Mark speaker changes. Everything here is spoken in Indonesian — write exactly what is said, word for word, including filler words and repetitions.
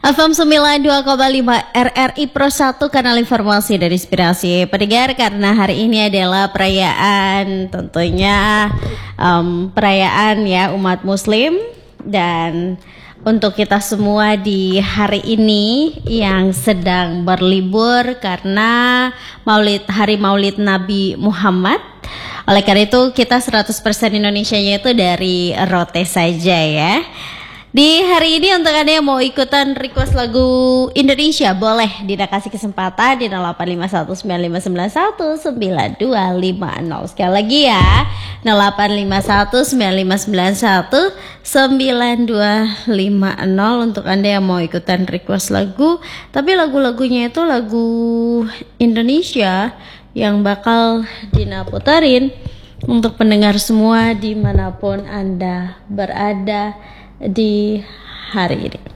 Speaker 1: F M sembilan puluh dua koma lima R R I Pro satu, kanal informasi dan inspirasi pendengar, karena hari ini adalah perayaan, tentunya um, perayaan ya umat muslim. Dan untuk kita semua di hari ini yang sedang berlibur karena Maulid, hari Maulid Nabi Muhammad, oleh karena itu kita seratus persen Indonesianya itu dari Rote saja ya. Di hari ini untuk Anda yang mau ikutan request lagu Indonesia, boleh Dina kasih kesempatan di nol delapan lima satu sembilan lima sembilan satu sembilan dua lima nol. Sekali lagi ya, nol delapan lima satu sembilan lima sembilan satu sembilan dua lima nol untuk Anda yang mau ikutan request lagu. Tapi lagu-lagunya itu lagu Indonesia yang bakal Dina putarin untuk pendengar semua dimanapun Anda berada di hari ini.